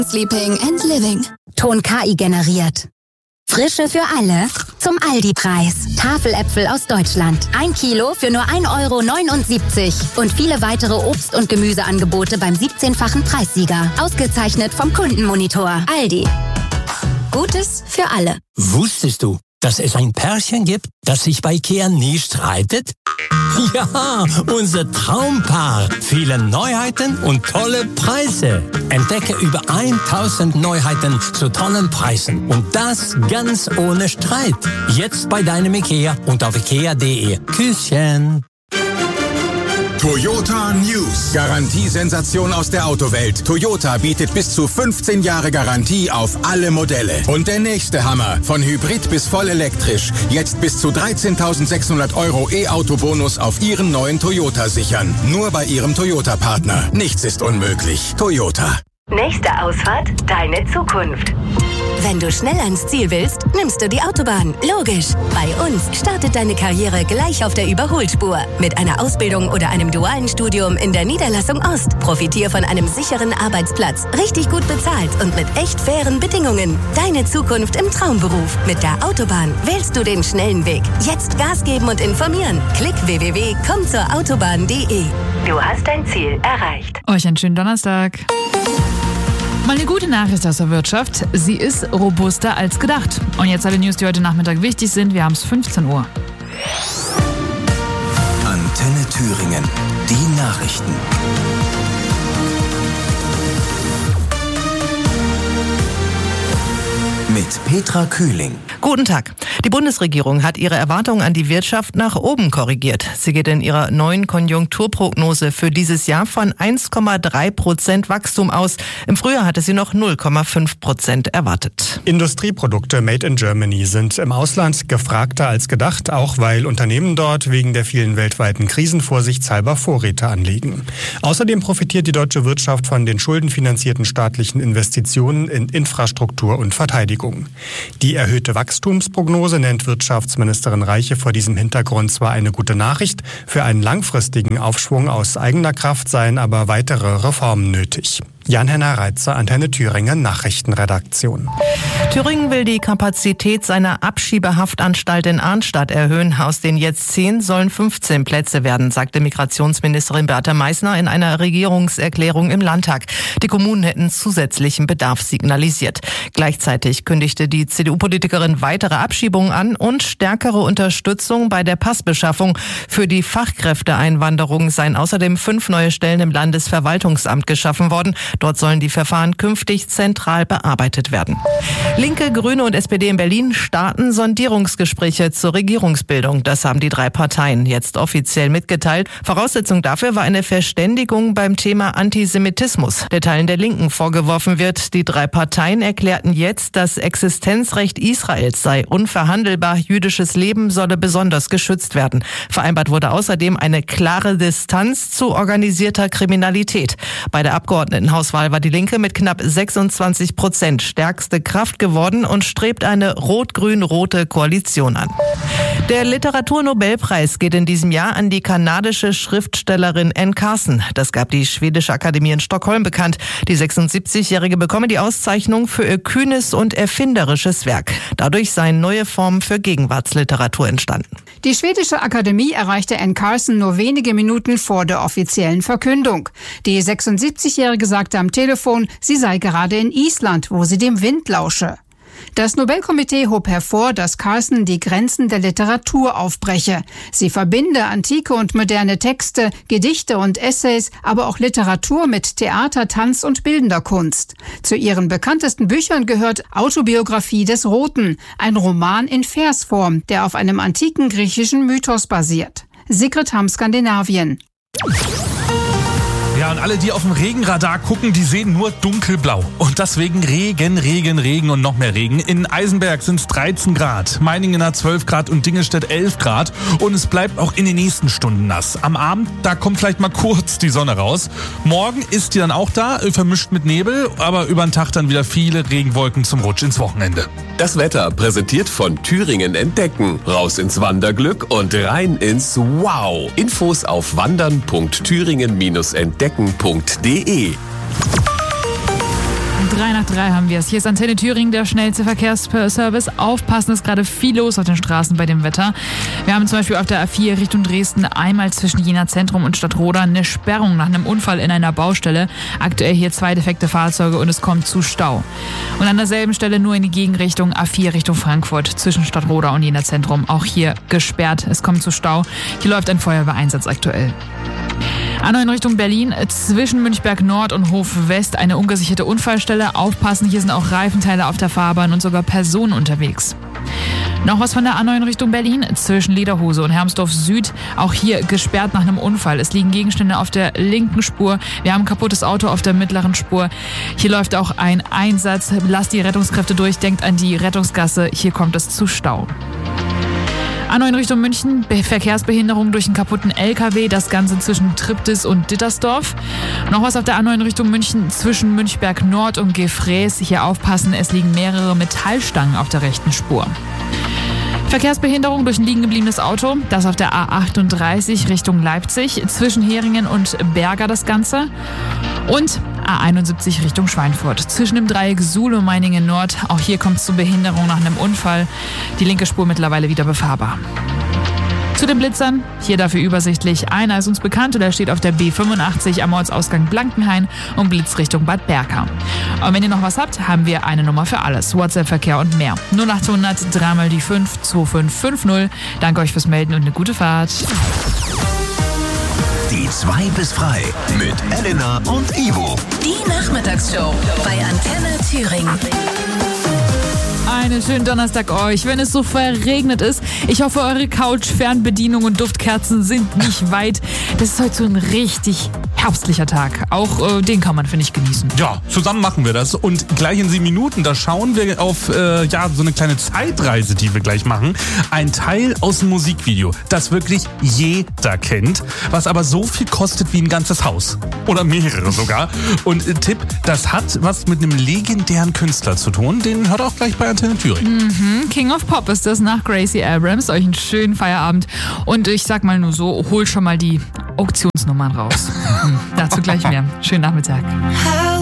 Sleeping and Living. Ton KI generiert. Frische für alle zum Aldi-Preis. Tafeläpfel aus Deutschland. 1 Kilo für nur 1,79 €. Und viele weitere Obst- und Gemüseangebote beim 17-fachen Preissieger. Ausgezeichnet vom Kundenmonitor. Aldi. Gutes für alle. Wusstest du, dass es ein Pärchen gibt, das sich bei IKEA nie streitet? Ja, unser Traumpaar. Viele Neuheiten und tolle Preise. Entdecke über 1000 Neuheiten zu tollen Preisen. Und das ganz ohne Streit. Jetzt bei deinem IKEA und auf ikea.de. Küsschen. Toyota News. Garantiesensation aus der Autowelt. Toyota bietet bis zu 15 Jahre Garantie auf alle Modelle. Und der nächste Hammer. Von Hybrid bis voll elektrisch. Jetzt bis zu 13.600 € E-Auto-Bonus auf Ihren neuen Toyota sichern. Nur bei Ihrem Toyota-Partner. Nichts ist unmöglich. Toyota. Nächste Ausfahrt, deine Zukunft. Wenn du schnell ans Ziel willst, nimmst du die Autobahn. Logisch. Bei uns startet deine Karriere gleich auf der Überholspur. Mit einer Ausbildung oder einem dualen Studium in der Niederlassung Ost. Profitier von einem sicheren Arbeitsplatz. Richtig gut bezahlt und mit echt fairen Bedingungen. Deine Zukunft im Traumberuf. Mit der Autobahn wählst du den schnellen Weg. Jetzt Gas geben und informieren. Klick www.kommzurautobahn.de. Du hast dein Ziel erreicht. Euch einen schönen Donnerstag. Mal eine gute Nachricht aus der Wirtschaft. Sie ist robuster als gedacht. Und jetzt alle News, die heute Nachmittag wichtig sind. Wir haben es 15 Uhr. Antenne Thüringen. Die Nachrichten. Mit Petra Kühling. Guten Tag. Die Bundesregierung hat ihre Erwartungen an die Wirtschaft nach oben korrigiert. Sie geht in ihrer neuen Konjunkturprognose für dieses Jahr von 1,3% Wachstum aus. Im Frühjahr hatte sie noch 0,5% erwartet. Industrieprodukte made in Germany sind im Ausland gefragter als gedacht, auch weil Unternehmen dort wegen der vielen weltweiten Krisen vorsichtshalber Vorräte anlegen. Außerdem profitiert die deutsche Wirtschaft von den schuldenfinanzierten staatlichen Investitionen in Infrastruktur und Verteidigung. Die erhöhte Wachstumsprognose nennt Wirtschaftsministerin Reiche vor diesem Hintergrund zwar eine gute Nachricht, für einen langfristigen Aufschwung aus eigener Kraft seien aber weitere Reformen nötig. Jan-Henner Reitzer, Antenne Thüringen, Nachrichtenredaktion. Thüringen will die Kapazität seiner Abschiebehaftanstalt in Arnstadt erhöhen. Aus den jetzt 10 sollen 15 Plätze werden, sagte Migrationsministerin Beate Meißner in einer Regierungserklärung im Landtag. Die Kommunen hätten zusätzlichen Bedarf signalisiert. Gleichzeitig kündigte die CDU-Politikerin weitere Abschiebungen an und stärkere Unterstützung bei der Passbeschaffung. Für die Fachkräfteeinwanderung seien außerdem 5 neue Stellen im Landesverwaltungsamt geschaffen worden. Dort sollen die Verfahren künftig zentral bearbeitet werden. Linke, Grüne und SPD in Berlin starten Sondierungsgespräche zur Regierungsbildung. Das haben die 3 Parteien jetzt offiziell mitgeteilt. Voraussetzung dafür war eine Verständigung beim Thema Antisemitismus, der Teilen der Linken vorgeworfen wird. Die 3 Parteien erklärten jetzt, das Existenzrecht Israels sei unverhandelbar. Jüdisches Leben solle besonders geschützt werden. Vereinbart wurde außerdem eine klare Distanz zu organisierter Kriminalität. Bei der Abgeordnetenhauswahl war die Linke mit knapp 26% stärkste Kraft geworden und strebt eine rot-grün-rote Koalition an. Der Literaturnobelpreis geht in diesem Jahr an die kanadische Schriftstellerin Anne Carson. Das gab die Schwedische Akademie in Stockholm bekannt. Die 76-Jährige bekomme die Auszeichnung für ihr kühnes und erfinderisches Werk. Dadurch seien neue Formen für Gegenwartsliteratur entstanden. Die Schwedische Akademie erreichte Anne Carson nur wenige Minuten vor der offiziellen Verkündung. Die 76-Jährige sagte am Telefon, sie sei gerade in Island, wo sie dem Wind lausche. Das Nobelkomitee hob hervor, dass Carson die Grenzen der Literatur aufbreche. Sie verbinde antike und moderne Texte, Gedichte und Essays, aber auch Literatur mit Theater, Tanz und bildender Kunst. Zu ihren bekanntesten Büchern gehört Autobiografie des Roten, ein Roman in Versform, der auf einem antiken griechischen Mythos basiert. Sigrid Hamm, Skandinavien. Ja, und alle, die auf dem Regenradar gucken, die sehen nur dunkelblau. Und deswegen Regen und noch mehr Regen. In Eisenberg sind es 13 Grad, Meiningen hat 12 Grad und Dingelstedt 11 Grad. Und es bleibt auch in den nächsten Stunden nass. Am Abend, da kommt vielleicht mal kurz die Sonne raus. Morgen ist die dann auch da, vermischt mit Nebel. Aber über den Tag dann wieder viele Regenwolken zum Rutsch ins Wochenende. Das Wetter präsentiert von Thüringen Entdecken. Raus ins Wanderglück und rein ins Wow. Infos auf wandern.thüringen-entdecken.de. 3 haben wir es. Hier ist Antenne Thüringen, der schnellste Verkehrsservice. Aufpassen, ist gerade viel los auf den Straßen bei dem Wetter. Wir haben zum Beispiel auf der A4 Richtung Dresden einmal zwischen Jena Zentrum und Stadtroda eine Sperrung nach einem Unfall in einer Baustelle. Aktuell hier 2 defekte Fahrzeuge und es kommt zu Stau. Und an derselben Stelle nur in die Gegenrichtung A4 Richtung Frankfurt zwischen Stadtroda und Jena Zentrum. Auch hier gesperrt, es kommt zu Stau. Hier läuft ein Feuerwehreinsatz aktuell. A9 Richtung Berlin, zwischen Münchberg Nord und Hof West eine ungesicherte Unfallstelle. Aufpassen, hier sind auch Reifenteile auf der Fahrbahn und sogar Personen unterwegs. Noch was von der A9 Richtung Berlin, zwischen Lederhose und Hermsdorf Süd. Auch hier gesperrt nach einem Unfall. Es liegen Gegenstände auf der linken Spur. Wir haben ein kaputtes Auto auf der mittleren Spur. Hier läuft auch ein Einsatz. Lasst die Rettungskräfte durch, denkt an die Rettungsgasse. Hier kommt es zu Stau. A9 Richtung München, Verkehrsbehinderung durch einen kaputten LKW, das Ganze zwischen Triptis und Dittersdorf. Noch was auf der A9 Richtung München, zwischen Münchberg Nord und Gefräß. Hier aufpassen, es liegen mehrere Metallstangen auf der rechten Spur. Verkehrsbehinderung durch ein liegen gebliebenes Auto, das auf der A38 Richtung Leipzig, zwischen Heringen und Berger das Ganze. Und A71 Richtung Schweinfurt, zwischen dem Dreieck Suhl und Meiningen Nord. Auch hier kommt es zu Behinderung nach einem Unfall. Die linke Spur mittlerweile wieder befahrbar. Zu den Blitzern, hier dafür übersichtlich. Einer ist uns bekannt und er steht auf der B85 am Ortsausgang Blankenhain und blitzt Richtung Bad Berka. Und wenn ihr noch was habt, haben wir eine Nummer für alles. WhatsApp-Verkehr und mehr. 0800 3 die 5 2550. Danke euch fürs Melden und eine gute Fahrt. Die 2 bis frei mit Elena und Ivo. Die Nachmittagsshow bei Antenne Thüringen. Einen schönen Donnerstag euch, wenn es so verregnet ist. Ich hoffe, eure Couch-Fernbedienung und Duftkerzen sind nicht weit. Das ist heute so ein richtig herbstlicher Tag. Auch den kann man, finde ich, genießen. Ja, zusammen machen wir das. Und gleich in 7 Minuten, da schauen wir auf so eine kleine Zeitreise, die wir gleich machen. Ein Teil aus dem Musikvideo, das wirklich jeder kennt, was aber so viel kostet wie ein ganzes Haus. Oder mehrere sogar. Und Tipp, das hat was mit einem legendären Künstler zu tun. Den hört auch gleich bei Antenne Thüringen. King of Pop ist das nach Gracie Abrams. Euch einen schönen Feierabend. Und ich sag mal nur so, hol schon mal die Auktionsnummern raus. Dazu gleich mehr. Schönen Nachmittag.